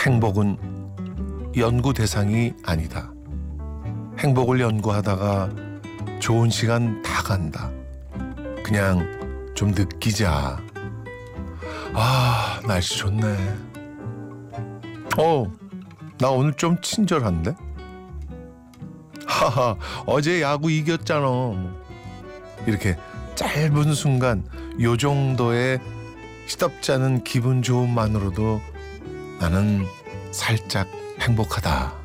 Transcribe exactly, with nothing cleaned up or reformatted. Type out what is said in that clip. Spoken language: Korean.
행복은 연구 대상이 아니다. 행복을 연구하다가 좋은 시간 다 간다. 그냥 좀 느끼자. 아, 날씨 좋네. 어, 나 오늘 좀 친절한데? 하하, 어제 야구 이겼잖아. 이렇게 짧은 순간 요 정도의 시덥지 않은 기분 좋음만으로도 나는 살짝 행복하다.